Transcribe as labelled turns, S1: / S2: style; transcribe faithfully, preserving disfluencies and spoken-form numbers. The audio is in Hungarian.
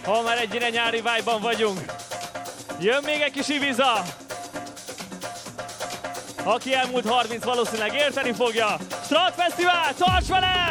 S1: Ha már egyre nyári vibe-ban vagyunk. Jön még egy kis Ibiza. Aki elmúlt harminc valószínűleg érteni fogja. Strand Fesztivál, tarts velem!